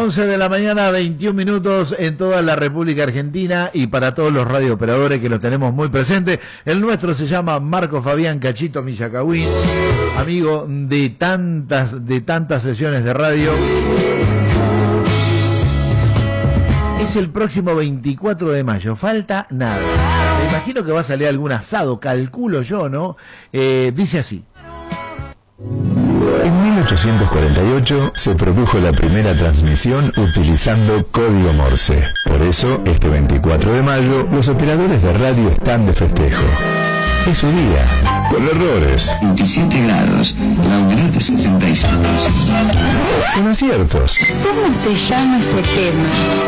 11 de la mañana, 21 minutos en toda la República Argentina y para todos los radiooperadores que los tenemos muy presentes. El nuestro se llama Marco Fabián Cachito Millacagüín, amigo de tantas sesiones de radio. Es el próximo 24 de mayo, falta nada. Me imagino que va a salir algún asado, calculo yo, ¿no? Dice así. En 1848 se produjo la primera transmisión utilizando código Morse. Por eso, este 24 de mayo, los operadores de radio están de festejo. Es su día, con errores. 27 grados, la humedad de 65%. Con aciertos. ¿Cómo se llama ese tema?